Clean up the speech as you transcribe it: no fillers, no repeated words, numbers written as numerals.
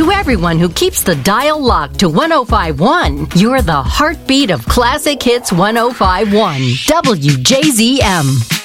To everyone who keeps the dial locked to 105.1, you're the heartbeat of Classic Hits 105.1, WJZM.